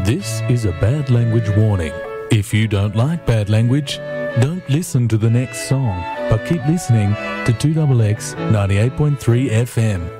This is a bad language warning. If you don't like bad language, don't listen to the next song, but keep listening to 2XX 98.3 FM.